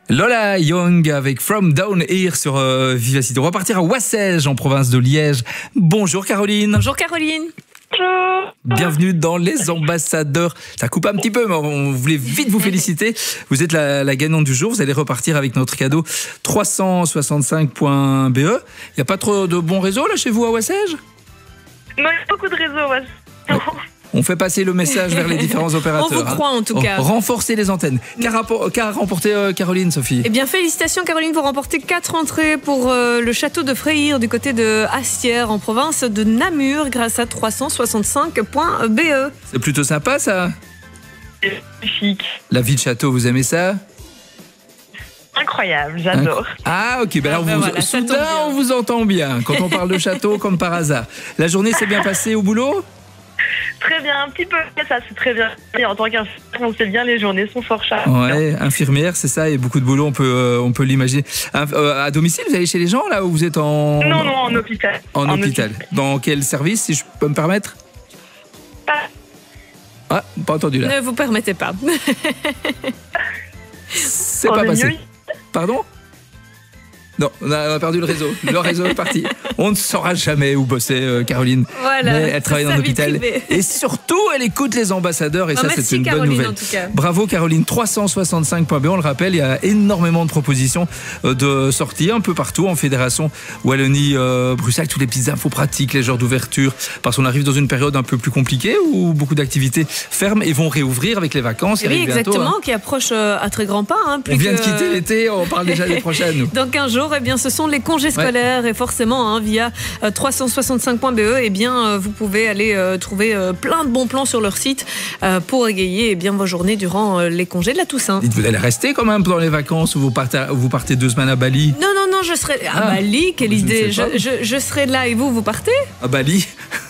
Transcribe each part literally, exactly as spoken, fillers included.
Lola Young avec From Down Here sur euh, Vivacité. On va partir à Wassèges en province de Liège. Bonjour Caroline. Bonjour Caroline. Bonjour. Bienvenue dans Les Ambassadeurs. Ça coupe un petit peu, mais on voulait vite vous féliciter. Vous êtes la, la gagnante du jour. Vous allez repartir avec notre cadeau trois cent soixante-cinq point B E. Il n'y a pas trop de bons réseaux là chez vous à Wassèges ? Non, il y a beaucoup de réseaux. Ouais. Non. On fait passer le message vers les différents opérateurs. On vous croit en tout cas. Renforcer les antennes. Qu'a, qu'a remporté euh, Caroline, Sophie ? Eh bien, félicitations Caroline, vous remportez quatre entrées pour euh, le château de Freyr du côté de Astières en province de Namur grâce à trois cent soixante-cinq point B E. C'est plutôt sympa ça. C'est magnifique. La vie de château, vous aimez ça ? Incroyable, j'adore. Ah ok, ben alors Ah ben vous, voilà, ça tombe soudain bien. on vous entend bien quand on parle de château comme par hasard. La journée s'est bien passée au boulot ? Très bien, un petit peu, ça c'est très bien. Et en tant qu'infirmière, on sait bien, les journées sont fort chères. Ouais, infirmière, c'est ça, et beaucoup de boulot, on peut, euh, on peut l'imaginer. À, euh, à domicile, vous allez chez les gens là ou vous êtes en... Non, non, en hôpital. En, en hôpital. hôpital. Dans quel service, si je peux me permettre ? Pas. Ah, pas entendu là. Ne vous permettez pas. C'est On pas est passé. mieux. Pardon ? Non, on a, on a perdu le réseau. Le réseau est parti. On ne saura jamais où bosser euh, Caroline. Voilà, mais elle travaille c'est en sa vie hôpital. privée. Et surtout, elle écoute les ambassadeurs. Et Oh, ça, merci c'est une Caroline, bonne nouvelle. en tout cas. Bravo Caroline. trois cent soixante-cinq point B. On le rappelle, il y a énormément de propositions euh, de sorties un peu partout en fédération Wallonie-Bruxelles. Euh, toutes les petites infos pratiques, les heures d'ouverture. Parce qu'on arrive dans une période un peu plus compliquée où beaucoup d'activités ferment et vont réouvrir avec les vacances. Oui, bientôt, exactement, hein. qui approche euh, à très grands pas. Hein, plus On vient que... de quitter l'été, on parle déjà des prochaines. Nous. Dans quinze jours, eh bien, ce sont les congés scolaires ouais. et forcément, hein, via euh, trois cent soixante-cinq point B E, eh bien, euh, vous pouvez aller euh, trouver euh, plein de bons plans sur leur site euh, pour égayer eh bien, vos journées durant euh, les congés de la Toussaint. Dites, vous allez rester quand même pendant les vacances ou vous partez, vous partez deux semaines à Bali ? Non, non, non, je serai à ah, Bali, quelle je idée, je, je, je serai là et vous, vous partez ? À Bali.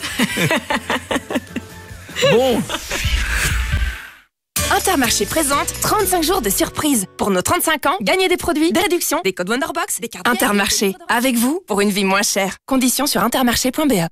Bon. Intermarché présente trente-cinq jours de surprise. Pour nos trente-cinq ans, gagnez des produits, des réductions, des codes Wonderbox, des cartes... Intermarché, avec vous, pour une vie moins chère. Conditions sur intermarché point B E.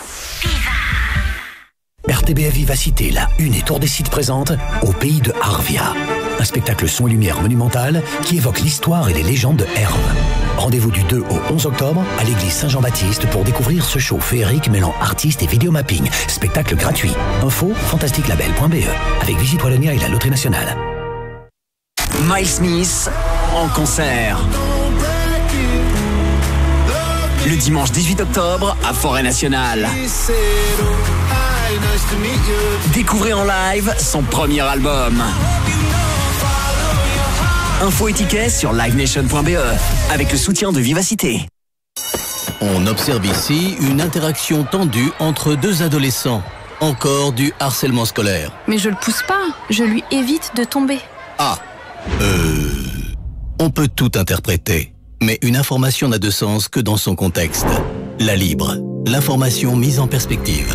R T B F Vivacité, la une et Tour des Sites présente Au pays de Arvia. Un spectacle son et lumière monumental qui évoque l'histoire et les légendes de Herve. Rendez-vous du deux au onze octobre à l'église Saint-Jean-Baptiste pour découvrir ce show féerique mêlant artistes et vidéomapping. Spectacle gratuit. Info fantastique label point B E avec Visite Wallonie et la Loterie Nationale. Miles Smith en concert. Le dimanche dix-huit octobre à Forêt Nationale. Découvrez en live son premier album. Info et tickets sur live nation point B E avec le soutien de Vivacité. On observe ici une interaction tendue entre deux adolescents. Encore du harcèlement scolaire. Mais je le pousse pas, je lui évite de tomber. Ah, euh... On peut tout interpréter, mais une information n'a de sens que dans son contexte. La Libre, l'information mise en perspective.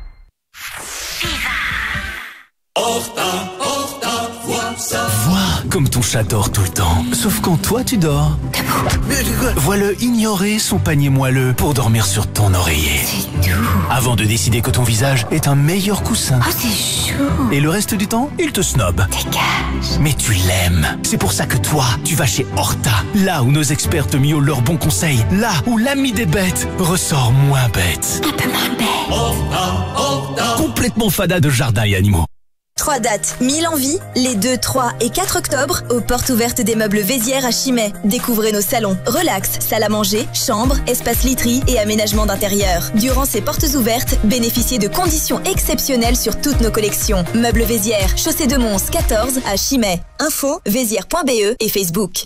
Vois comme ton chat dort tout le temps. Sauf quand toi tu dors. Vois-le ignorer son panier moelleux pour dormir sur ton oreiller. C'est doux. Avant de décider que ton visage est un meilleur coussin. Oh, c'est chaud. Et le reste du temps, il te snob. Dégage. Mais tu l'aimes. C'est pour ça que toi, tu vas chez Horta. Là où nos experts te miaulent leurs bons conseils. Là où l'ami des bêtes ressort moins bête. Un peu moins bête. Horta, Horta. Complètement fada de jardin et animaux. Trois dates, mille envies, les deux, trois et quatre octobre, aux portes ouvertes des meubles Vézières à Chimay. Découvrez nos salons, relax, salle à manger, chambre, espace literie et aménagement d'intérieur. Durant ces portes ouvertes, bénéficiez de conditions exceptionnelles sur toutes nos collections. Meubles Vézières, chaussée de Mons quatorze à Chimay. Info, vézières point B E et Facebook.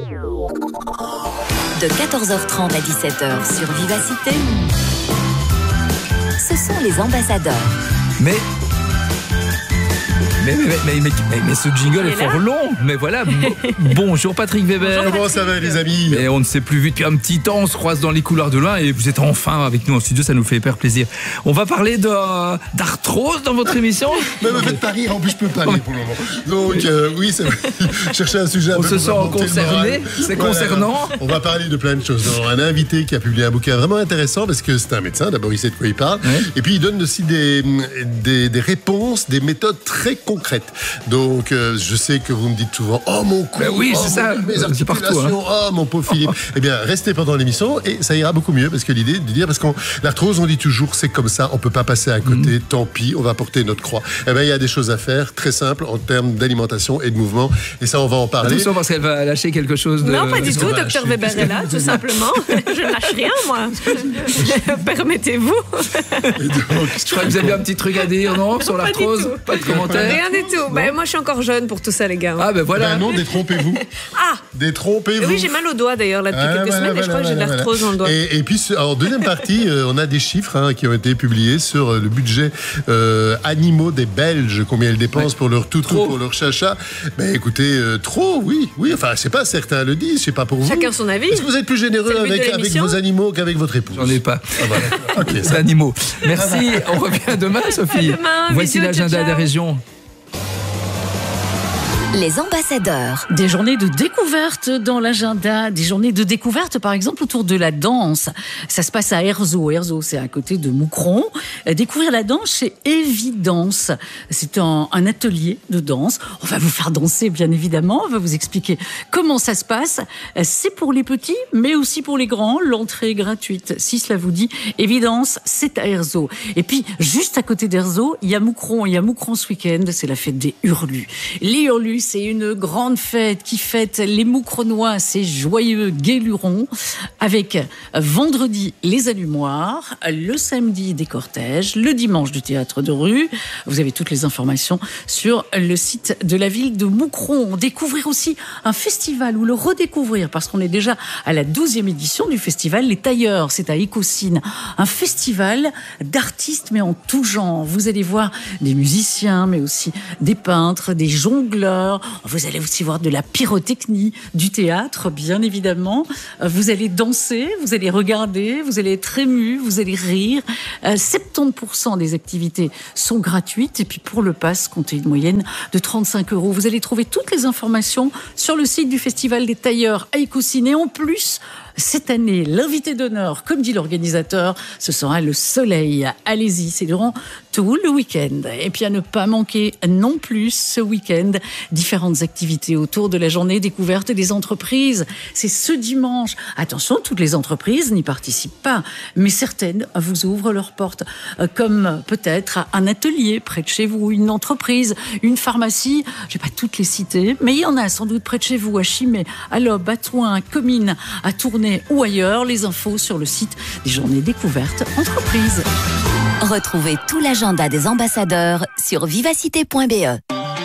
De quatorze heures trente à dix-sept heures sur Vivacité, ce sont les ambassadeurs. Mais... Mais, mais, mais, mais, mais, mais ce jingle est, est fort long. Mais voilà. Bonjour Patrick Weber. Bonjour, comment ça va les amis? Et on ne s'est plus vu depuis un petit temps. On se croise dans les couloirs de loin et vous êtes enfin avec nous en studio. Ça nous fait hyper plaisir. On va parler de, d'arthrose dans votre émission. Mais me faites pas rire. En plus, je peux pas rire pour le moment. Donc euh, oui, c'est chercher un sujet un on peu se sent concerné. C'est voilà, concernant. On va parler de plein de choses. Alors, un invité qui a publié un bouquin vraiment intéressant parce que c'est un médecin. D'abord, il sait de quoi il parle. Ouais. Et puis, il donne aussi des, des, des réponses, des méthodes très concrètes concrètes. Donc, euh, je sais que vous me dites souvent « Oh, mon cou, ben oui, oh, c'est ça, mes c'est partout, hein. Oh, mon pauvre Philippe !» Eh bien, restez pendant l'émission et ça ira beaucoup mieux, parce que l'idée de dire, parce qu'on l'arthrose, on dit toujours, c'est comme ça, on peut pas passer à côté, mmh. tant pis, on va porter notre croix. Eh bien, il y a des choses à faire, très simples, en termes d'alimentation et de mouvement, et ça, on va en parler. Attention, parce qu'elle va lâcher quelque chose de... Non, pas du tout, docteur Weber est là, tout simplement. Je ne lâche rien, moi. Permettez-vous. Donc, je crois que vous avez un petit truc à dire, non, sur l'arthrose? Pas de commentaire? Rien du tout. Ben, moi, je suis encore jeune pour tout ça, les gars. Ah, ben voilà. Ben non, détrompez-vous. Ah Détrompez-vous. Oui, j'ai mal au doigt, d'ailleurs, là, depuis ah, quelques voilà, semaines, voilà, et je crois voilà, que j'ai de l'arthrose voilà. dans le doigt. Et, et puis, en deuxième partie, euh, on a des chiffres hein, qui ont été publiés sur le budget euh, animaux des Belges, combien ils dépensent ouais. pour leur toutou, pour leur chacha. Ben écoutez, euh, trop, oui, oui. Enfin, c'est pas certains le disent, c'est pas pour vous. Chacun son avis. Est-ce que vous êtes plus généreux avec, avec vos animaux qu'avec votre épouse? J'en ai pas. Ah, voilà. Ok, c'est animaux. Merci. On revient demain, Sophie. À demain, voici bisous, l'agenda ciao, ciao. des régions. Les ambassadeurs. Des journées de découverte dans l'agenda, des journées de découverte par exemple autour de la danse. Ça se passe à Erzo. Erzo, c'est à côté de Moucron. Découvrir la danse chez Evidence. C'est un, un atelier de danse. On va vous faire danser bien évidemment. On va vous expliquer comment ça se passe. C'est pour les petits mais aussi pour les grands. L'entrée est gratuite. Si cela vous dit, Evidence, c'est à Erzo. Et puis juste à côté d'Erzo, il y a Moucron. Il y a Moucron ce week-end. C'est la fête des Hurlus. Les Hurlus, c'est une grande fête qui fête les Moucronois, ces joyeux guélurons, avec vendredi les allumoirs, le samedi des cortèges, le dimanche du théâtre de rue. Vous avez toutes les informations sur le site de la ville de Moucron. Découvrir aussi un festival ou le redécouvrir, parce qu'on est déjà à la douzième édition du festival Les Tailleurs. C'est à Écosine, un festival d'artistes mais en tout genre. Vous allez voir des musiciens, mais aussi des peintres, des jongleurs. Vous allez aussi voir de la pyrotechnie, du théâtre, bien évidemment. Vous allez danser, vous allez regarder, vous allez être ému, vous allez rire. Euh, soixante-dix pour cent des activités sont gratuites. Et puis pour le pass, comptez une moyenne de trente-cinq euros. Vous allez trouver toutes les informations sur le site du Festival des Tailleurs à Écosine. Et en plus, cette année, l'invité d'honneur, comme dit l'organisateur, ce sera le soleil. Allez-y, c'est durant tout le week-end. Et puis à ne pas manquer non plus ce week-end, différentes activités autour de la journée découverte des entreprises. C'est ce dimanche. Attention, toutes les entreprises n'y participent pas, mais certaines vous ouvrent leurs portes, comme peut-être un atelier près de chez vous, une entreprise, une pharmacie. Je ne vais pas toutes les citer, mais il y en a sans doute près de chez vous, à Chimay, à Lobbes, à Thoin, à Comines, à Tournai ou ailleurs. Les infos sur le site des journées découvertes entreprises. Retrouvez tout l'agenda des ambassadeurs sur vivacité point b e.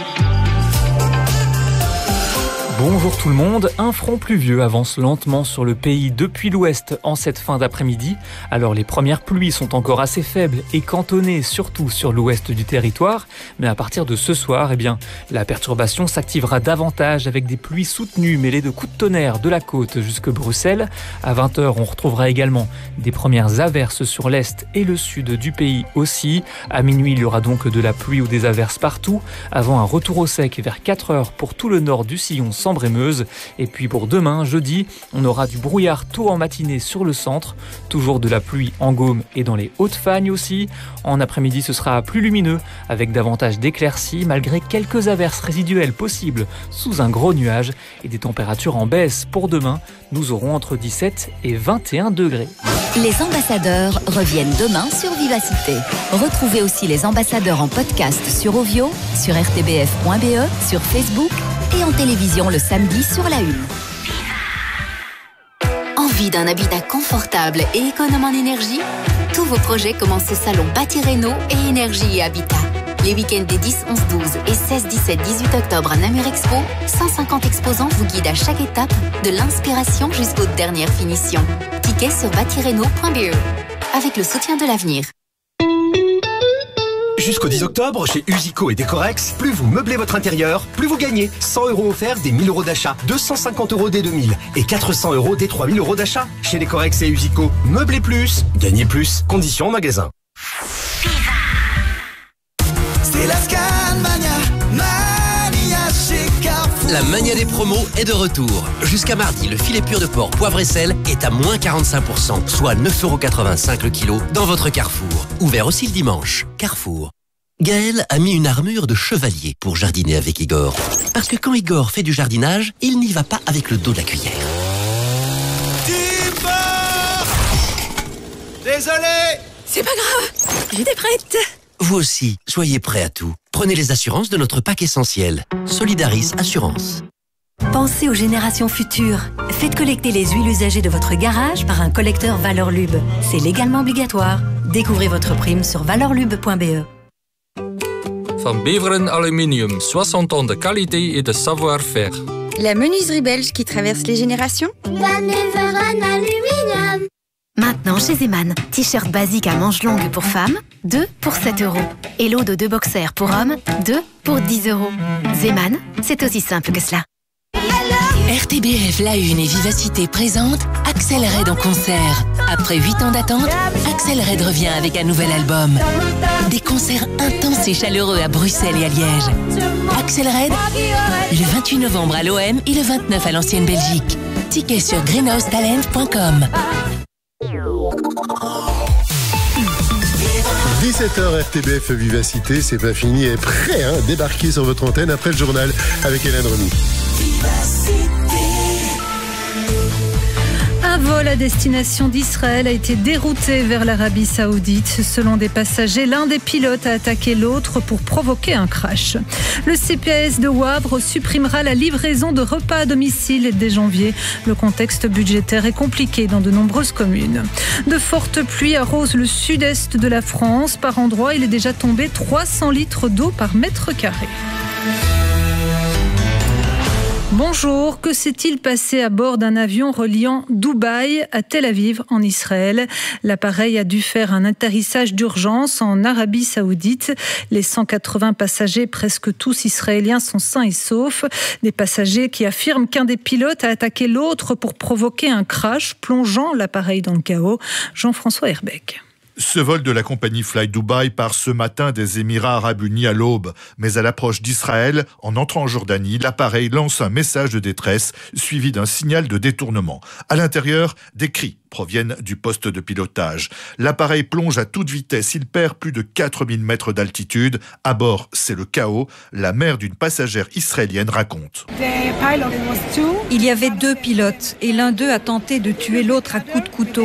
Bonjour tout le monde, un front pluvieux avance lentement sur le pays depuis l'ouest en cette fin d'après-midi. Alors les premières pluies sont encore assez faibles et cantonnées surtout sur l'ouest du territoire. Mais à partir de ce soir, eh bien, la perturbation s'activera davantage avec des pluies soutenues mêlées de coups de tonnerre de la côte jusque Bruxelles. À vingt heures, on retrouvera également des premières averses sur l'est et le sud du pays aussi. À minuit, il y aura donc de la pluie ou des averses partout, avant un retour au sec vers quatre heures pour tout le nord du sillon sans Brémeuse. Et puis pour demain, jeudi, on aura du brouillard tôt en matinée sur le centre, toujours de la pluie en Gaume et dans les Hautes-Fagnes aussi. En après-midi, ce sera plus lumineux, avec davantage d'éclaircies, malgré quelques averses résiduelles possibles sous un gros nuage et des températures en baisse. Pour demain, nous aurons entre dix-sept et vingt et un degrés. Les ambassadeurs reviennent demain sur Vivacité. Retrouvez aussi les ambassadeurs en podcast sur Ovio, sur r t b f point b e, sur Facebook et en télévision le samedi sur la une. Envie d'un habitat confortable et économe en énergie? Tous vos projets commencent au salon Bâti Réno et Énergie et Habitat. Les week-ends des dix, onze, douze et seize, dix-sept, dix-huit octobre à Namur Expo, cent cinquante exposants vous guident à chaque étape, de l'inspiration jusqu'aux dernières finitions. Tickets sur bâti réno point b e. Avec le soutien de l'avenir. Jusqu'au dix octobre, chez Usico et Décorex, plus vous meublez votre intérieur, plus vous gagnez. cent euros offerts des mille euros d'achat, deux cent cinquante euros des deux mille et quatre cents euros des trois mille euros d'achat. Chez Décorex et Usico, meublez plus, gagnez plus. Conditions en magasin. C'est la Scanmania, Mania chez Carrefour. La mania des promos est de retour. Jusqu'à mardi, le filet pur de porc poivre et sel est à moins quarante-cinq pour cent, soit neuf euros quatre-vingt-cinq le kilo dans votre Carrefour. Ouvert aussi le dimanche. Carrefour. Gaël a mis une armure de chevalier pour jardiner avec Igor. Parce que quand Igor fait du jardinage, il n'y va pas avec le dos de la cuillère. Désolé! C'est pas grave, j'étais prête. Vous aussi, soyez prêts à tout. Prenez les assurances de notre pack essentiel. Solidaris Assurance. Pensez aux générations futures. Faites collecter les huiles usagées de votre garage par un collecteur Valorlub. C'est légalement obligatoire. Découvrez votre prime sur valorlub point b e. Van Beveren Aluminium, soixante ans de qualité et de savoir-faire. La menuiserie belge qui traverse les générations. Van Beveren Aluminium. Maintenant chez Zeman, t-shirt basique à manches longues pour femmes, deux pour sept euros. Et lot de deux boxers pour hommes, deux pour dix euros. Zeman, c'est aussi simple que cela. R T B F La Une et Vivacité présentent Axel Red en concert. Après huit ans d'attente, Axel Red revient avec un nouvel album. Des concerts intenses et chaleureux à Bruxelles et à Liège. Axel Red, le vingt-huit novembre à l'O M et le vingt-neuf à l'Ancienne Belgique. Tickets sur greenhouse talent point com. dix-sept heures R T B F Vivacité, c'est pas fini, est prêt à hein, débarquer sur votre antenne après le journal avec Hélène Remy. Un vol à destination d'Israël a été dérouté vers l'Arabie Saoudite. Selon des passagers, l'un des pilotes a attaqué l'autre pour provoquer un crash. Le C P A S de Wavre supprimera la livraison de repas à domicile dès janvier. Le contexte budgétaire est compliqué dans de nombreuses communes. De fortes pluies arrosent le sud-est de la France. Par endroits, il est déjà tombé trois cents litres d'eau par mètre carré. Bonjour, que s'est-il passé à bord d'un avion reliant Dubaï à Tel Aviv en Israël? L'appareil a dû faire un atterrissage d'urgence en Arabie Saoudite. Les cent quatre-vingts passagers, presque tous israéliens, sont sains et saufs. Des passagers qui affirment qu'un des pilotes a attaqué l'autre pour provoquer un crash, plongeant l'appareil dans le chaos. Jean-François Herbeck. Ce vol de la compagnie Fly Dubai part ce matin des Émirats Arabes Unis à l'aube. Mais à l'approche d'Israël, en entrant en Jordanie, l'appareil lance un message de détresse suivi d'un signal de détournement. À l'intérieur, des cris proviennent du poste de pilotage. L'appareil plonge à toute vitesse. Il perd plus de quatre mille mètres d'altitude. À bord, c'est le chaos. La mère d'une passagère israélienne raconte. Il y avait deux pilotes et l'un d'eux a tenté de tuer l'autre à coups de couteau.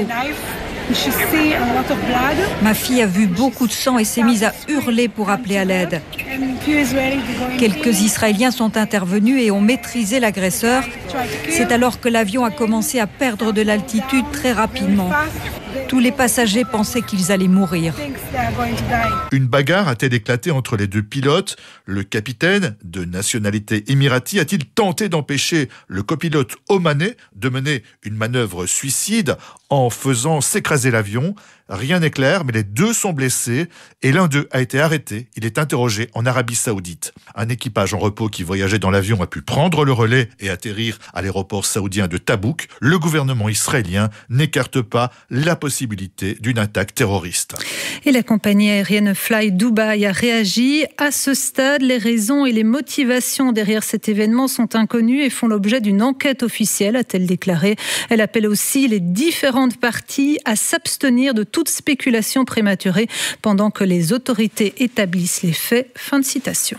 Ma fille a vu beaucoup de sang et s'est mise à hurler pour appeler à l'aide. Quelques Israéliens sont intervenus et ont maîtrisé l'agresseur. C'est alors que l'avion a commencé à perdre de l'altitude très rapidement. Tous les passagers pensaient qu'ils allaient mourir. Une bagarre a-t-elle éclaté entre les deux pilotes? Le capitaine, de nationalité émirati, a-t-il tenté d'empêcher le copilote omanais de mener une manœuvre suicide en faisant s'écraser l'avion? Rien n'est clair, mais les deux sont blessés et l'un d'eux a été arrêté. Il est interrogé en Arabie Saoudite. Un équipage en repos qui voyageait dans l'avion a pu prendre le relais et atterrir à l'aéroport saoudien de Tabouk. Le gouvernement israélien n'écarte pas la possibilité d'une attaque terroriste. Et la compagnie aérienne Fly Dubai a réagi. À ce stade, les raisons et les motivations derrière cet événement sont inconnues et font l'objet d'une enquête officielle, a-t-elle déclaré. Elle appelle aussi les différentes parties à s'abstenir de toute spéculation prématurée pendant que les autorités établissent les faits. Fin de citation.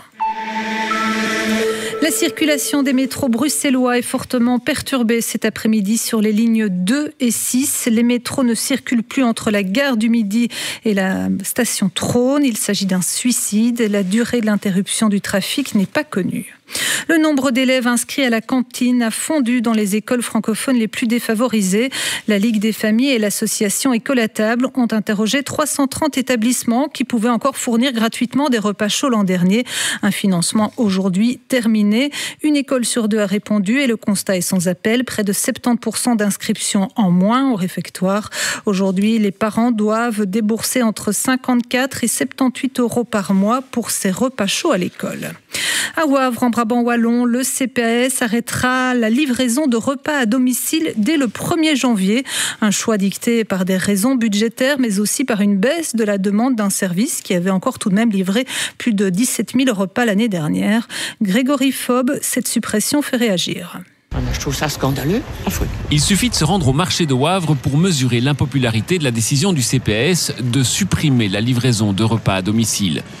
La circulation des métros bruxellois est fortement perturbée cet après-midi sur les lignes deux et six. Les métros ne circulent plus entre la gare du Midi et la station Trône. Il s'agit d'un suicide. La durée de l'interruption du trafic n'est pas connue. Le nombre d'élèves inscrits à la cantine a fondu dans les écoles francophones les plus défavorisées. La Ligue des familles et l'association Écolatable ont interrogé trois cent trente établissements qui pouvaient encore fournir gratuitement des repas chauds l'an dernier. Un financement aujourd'hui terminé. Une école sur deux a répondu et le constat est sans appel. Près de soixante-dix pour cent d'inscriptions en moins au réfectoire. Aujourd'hui, les parents doivent débourser entre cinquante-quatre et soixante-dix-huit euros par mois pour ces repas chauds à l'école. À Wavre, en Brabant wallon, le C P A S arrêtera la livraison de repas à domicile dès le premier janvier. Un choix dicté par des raisons budgétaires, mais aussi par une baisse de la demande d'un service qui avait encore tout de même livré plus de dix-sept mille repas l'année dernière. Grégory Fob, cette suppression fait réagir. Je trouve ça scandaleux. Il suffit de se rendre au marché de Wavre pour mesurer l'impopularité de la décision du C P A S de supprimer la livraison de repas à domicile.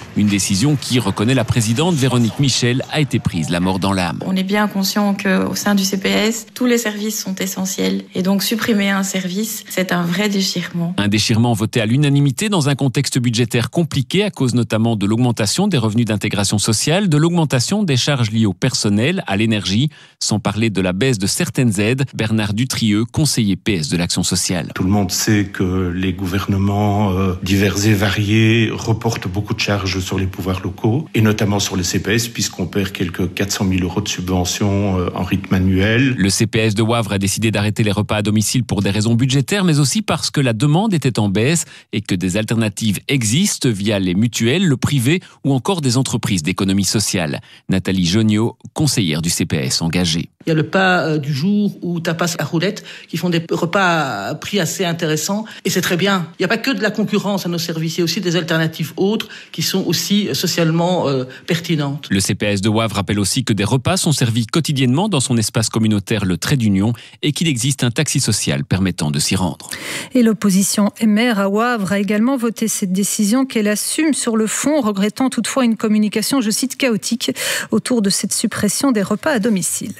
Une décision qui, reconnaît la présidente Véronique Michel, a été prise la mort dans l'âme. On est bien conscient qu'au sein du C P S, tous les services sont essentiels. Et donc supprimer un service, c'est un vrai déchirement. Un déchirement voté à l'unanimité dans un contexte budgétaire compliqué à cause notamment de l'augmentation des revenus d'intégration sociale, de l'augmentation des charges liées au personnel, à l'énergie, sans parler de la baisse de certaines aides. Bernard Dutrieux, conseiller P S de l'Action sociale. Tout le monde sait que les gouvernements euh, divers et variés reportent beaucoup de charges sur les pouvoirs locaux, et notamment sur le C P S, puisqu'on perd quelques quatre cent mille euros de subventions euh, en rythme annuel. Le C P S de Wavre a décidé d'arrêter les repas à domicile pour des raisons budgétaires, mais aussi parce que la demande était en baisse et que des alternatives existent via les mutuelles, le privé ou encore des entreprises d'économie sociale. Nathalie Joniot, conseillère du C P S engagée. Il y a le pas euh, du jour ou tapas à roulette qui font des repas à prix assez intéressants et c'est très bien. Il n'y a pas que de la concurrence à nos services, il y a aussi des alternatives autres qui sont aussi socialement euh, pertinentes. Le C P S de Wavre rappelle aussi que des repas sont servis quotidiennement dans son espace communautaire Le Trait d'Union et qu'il existe un taxi social permettant de s'y rendre. Et l'opposition M R à Wavre a également voté cette décision qu'elle assume sur le fond, regrettant toutefois une communication, je cite, chaotique autour de cette suppression des repas à domicile.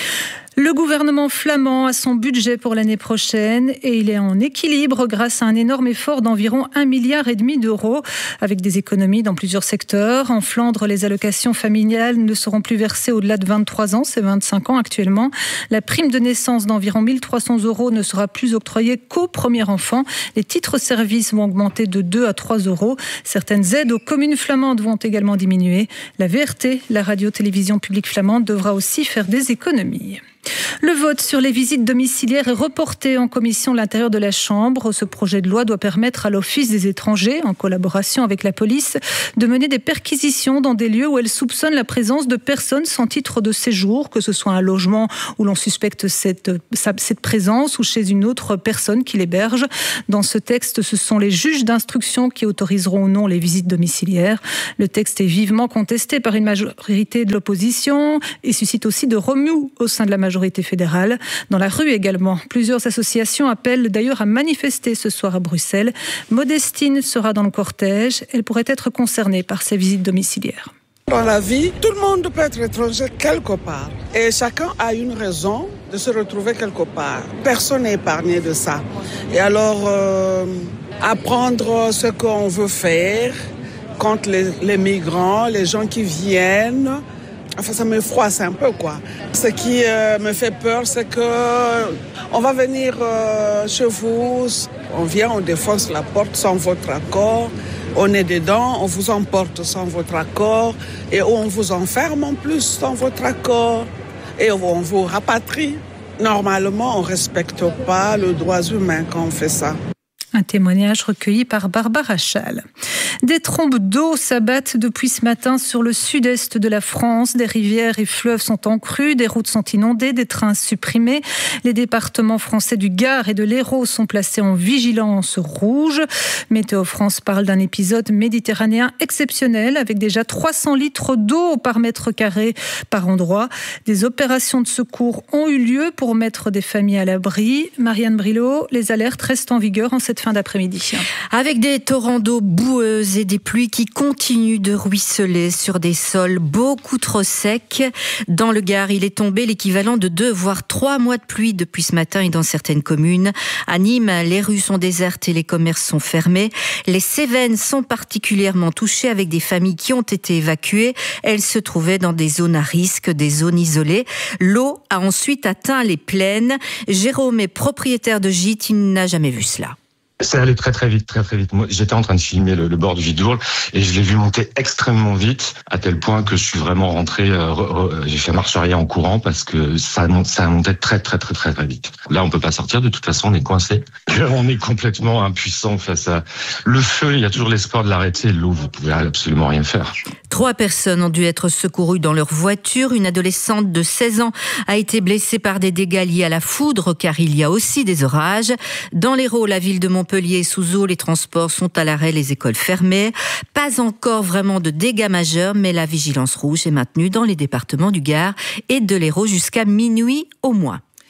Le gouvernement flamand a son budget pour l'année prochaine et il est en équilibre grâce à un énorme effort d'environ un milliard et demi d'euros avec des économies dans plusieurs secteurs. En Flandre, les allocations familiales ne seront plus versées au-delà de vingt-trois ans, c'est vingt-cinq ans actuellement. La prime de naissance d'environ mille trois cents euros ne sera plus octroyée qu'au premier enfant. Les titres-services vont augmenter de deux à trois euros. Certaines aides aux communes flamandes vont également diminuer. La V R T, la radio-télévision publique flamande, devra aussi faire des économies. Le vote sur les visites domiciliaires est reporté en commission de l'intérieur de la Chambre. Ce projet de loi doit permettre à l'Office des étrangers, en collaboration avec la police, de mener des perquisitions dans des lieux où elle soupçonne la présence de personnes sans titre de séjour, que ce soit un logement où l'on suspecte cette, cette présence ou chez une autre personne qui l'héberge. Dans ce texte, ce sont les juges d'instruction qui autoriseront ou non les visites domiciliaires. Le texte est vivement contesté par une majorité de l'opposition et suscite aussi de remous au sein de la majorité fédérale. Dans la rue également, plusieurs associations appellent d'ailleurs à manifester ce soir à Bruxelles. Modestine sera dans le cortège. Elle pourrait être concernée par ces visites domiciliaires. Dans la vie, tout le monde peut être étranger quelque part. Et chacun a une raison de se retrouver quelque part. Personne n'est épargné de ça. Et alors, euh, apprendre ce qu'on veut faire contre les, les migrants, les gens qui viennent... Enfin, ça me froisse un peu, quoi. Ce qui euh, me fait peur, c'est que on va venir euh, chez vous, on vient, on défonce la porte sans votre accord, on est dedans, on vous emporte sans votre accord, et on vous enferme en plus sans votre accord, et on vous rapatrie. Normalement, on ne respecte pas les droits humains quand on fait ça. Un témoignage recueilli par Barbara Schall. Des trombes d'eau s'abattent depuis ce matin sur le sud-est de la France. Des rivières et fleuves sont en crue, des routes sont inondées, des trains supprimés. Les départements français du Gard et de l'Hérault sont placés en vigilance rouge. Météo France parle d'un épisode méditerranéen exceptionnel avec déjà trois cents litres d'eau par mètre carré par endroit. Des opérations de secours ont eu lieu pour mettre des familles à l'abri. Marianne Brilot, les alertes restent en vigueur en cette fin d'après-midi. Avec des torrents d'eau boueuses et des pluies qui continuent de ruisseler sur des sols beaucoup trop secs. Dans le Gard, il est tombé l'équivalent de deux voire trois mois de pluie depuis ce matin et dans certaines communes. À Nîmes, les rues sont désertes et les commerces sont fermés. Les Cévennes sont particulièrement touchées avec des familles qui ont été évacuées. Elles se trouvaient dans des zones à risque, des zones isolées. L'eau a ensuite atteint les plaines. Jérôme est propriétaire de gîte, il n'a jamais vu cela. C'est allé très très vite, très très vite. Moi, j'étais en train de filmer le, le bord du Vidourle et je l'ai vu monter extrêmement vite, à tel point que je suis vraiment rentré, euh, re, re, j'ai fait marche arrière en courant parce que ça, ça montait très très très très très vite. Là, on peut pas sortir, de toute façon, on est coincé. On est complètement impuissant face à le feu. Il y a toujours l'espoir de l'arrêter. L'eau, vous pouvez absolument rien faire. Trois personnes ont dû être secourues dans leur voiture. Une adolescente de seize ans a été blessée par des dégâts liés à la foudre, car il y a aussi des orages. Dans l'Hérault, la ville de Montpellier est sous eau, les transports sont à l'arrêt, les écoles fermées. Pas encore vraiment de dégâts majeurs, mais la vigilance rouge est maintenue dans les départements du Gard et de l'Hérault jusqu'à minuit au moins.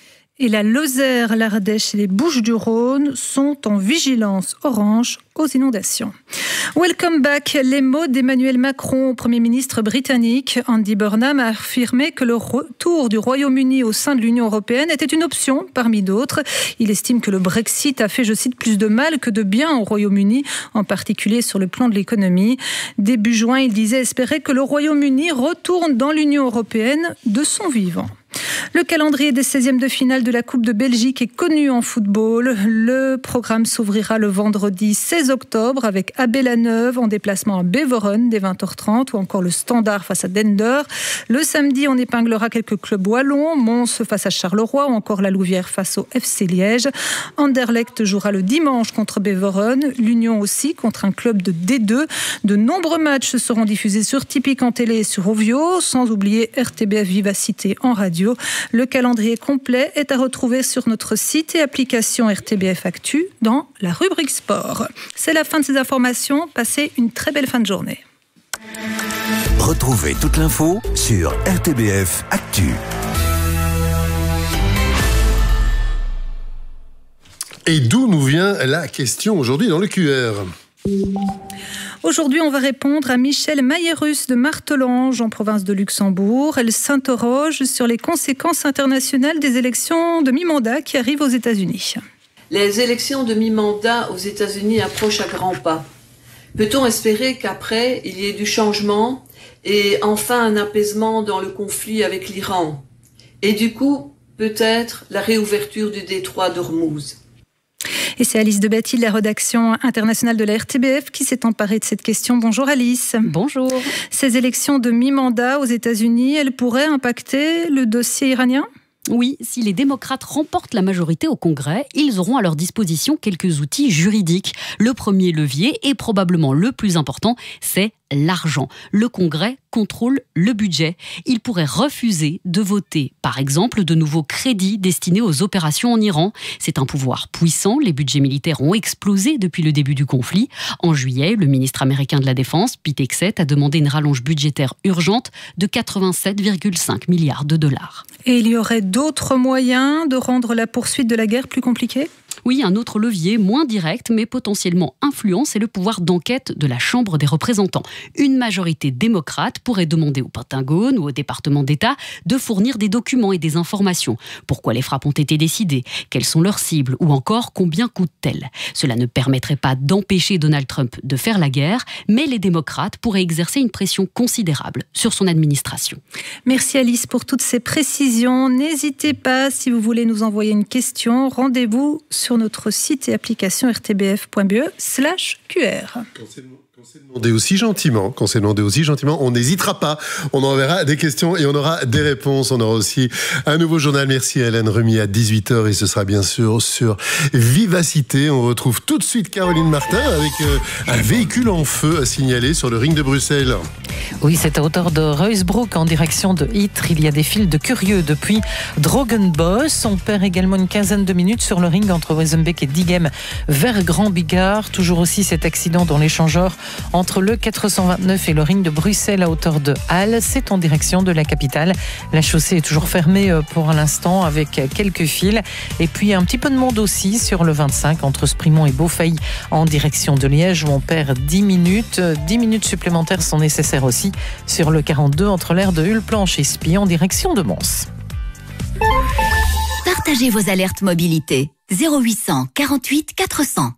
Et la Lozère, l'Ardèche et les Bouches-du-Rhône sont en vigilance orange aux inondations. Welcome back, les mots d'Emmanuel Macron, Premier ministre britannique. Andy Burnham a affirmé que le retour du Royaume-Uni au sein de l'Union européenne était une option parmi d'autres. Il estime que le Brexit a fait, je cite, plus de mal que de bien au Royaume-Uni, en particulier sur le plan de l'économie. Début juin, il disait espérer que le Royaume-Uni retourne dans l'Union européenne de son vivant. Le calendrier des seizièmes de finale de la Coupe de Belgique est connu en football. Le programme s'ouvrira le vendredi seize octobre avec A B La Neuve en déplacement à Beveren dès vingt heures trente ou encore le Standard face à Dender. Le samedi, on épinglera quelques clubs wallons, Mons face à Charleroi ou encore la Louvière face au F C Liège. Anderlecht jouera le dimanche contre Beveren, l'Union aussi contre un club de D deux. De nombreux matchs seront diffusés sur Tipeee en télé et sur Ovio, sans oublier R T B F Vivacité en radio. Le calendrier complet est à retrouver sur notre site et application R T B F Actu dans la rubrique sport. C'est la fin de ces informations. Passez une très belle fin de journée. Retrouvez toute l'info sur R T B F Actu. Et d'où nous vient la question aujourd'hui dans le Q R ? Aujourd'hui, on va répondre à Michèle Maillerus de Martelange, en province de Luxembourg. Elle s'interroge sur les conséquences internationales des élections de mi-mandat qui arrivent aux États-Unis. Les élections de mi-mandat aux États-Unis approchent à grands pas. Peut-on espérer qu'après, il y ait du changement et enfin un apaisement dans le conflit avec l'Iran? Et du coup, peut-être la réouverture du détroit d'Ormuz. Et c'est Alice de Batty de la rédaction internationale de la R T B F qui s'est emparée de cette question. Bonjour Alice. Bonjour. Ces élections de mi-mandat aux États-Unis, elles pourraient impacter le dossier iranien ? Oui, si les démocrates remportent la majorité au Congrès, ils auront à leur disposition quelques outils juridiques. Le premier levier, et probablement le plus important, c'est l'argent. Le Congrès contrôle le budget. Il pourrait refuser de voter, par exemple, de nouveaux crédits destinés aux opérations en Iran. C'est un pouvoir puissant. Les budgets militaires ont explosé depuis le début du conflit. En juillet, le ministre américain de la Défense, Pete Hegseth, a demandé une rallonge budgétaire urgente de quatre-vingt-sept virgule cinq milliards de dollars. Et il y aurait d'autres moyens de rendre la poursuite de la guerre plus compliquée ? Oui, un autre levier, moins direct, mais potentiellement influent, c'est le pouvoir d'enquête de la Chambre des représentants. Une majorité démocrate pourrait demander au Pentagone ou au département d'État de fournir des documents et des informations. Pourquoi les frappes ont été décidées ? Quelles sont leurs cibles ? Ou encore, combien coûtent-elles ? Cela ne permettrait pas d'empêcher Donald Trump de faire la guerre, mais les démocrates pourraient exercer une pression considérable sur son administration. Merci Alice pour toutes ces précisions. N'hésitez pas, si vous voulez nous envoyer une question, rendez-vous sur notre site et application r t b f point b e slash q r. Quand c'est demandé aussi gentiment, quand c'est demandé aussi gentiment, on n'hésitera pas. On enverra des questions et on aura des réponses. On aura aussi un nouveau journal. Merci à Hélène, remis à dix-huit heures et ce sera bien sûr sur Vivacité. On retrouve tout de suite Caroline Martin avec euh, un véhicule en feu à signaler sur le ring de Bruxelles. Oui, c'est à hauteur de Ruysbroek en direction de Ytre. Il y a des files de curieux depuis Drogenbos. On perd également une quinzaine de minutes sur le ring entre Wezenbeek et Diegem vers Grand Bigard. Toujours aussi cet accident dans l'échangeur entre le quatre cent vingt-neuf et le ring de Bruxelles à hauteur de Halle. C'est en direction de la capitale. La chaussée est toujours fermée pour l'instant avec quelques files. Et puis un petit peu de monde aussi sur le vingt-cinq entre Sprimont et Beaufailly en direction de Liège où on perd dix minutes. dix minutes supplémentaires sont nécessaires aussi sur le quarante-deux entre l'aire de Hulplanche et Spie en direction de Mons. Partagez vos alertes mobilité. zéro huit cent quarante-huit quatre cents.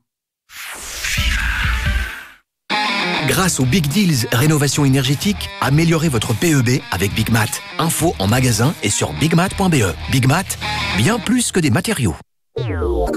Grâce aux Big Deals Rénovation énergétique, améliorez votre P E B avec Bigmat. Info en magasin et sur bigmat point b e. Bigmat, bien plus que des matériaux.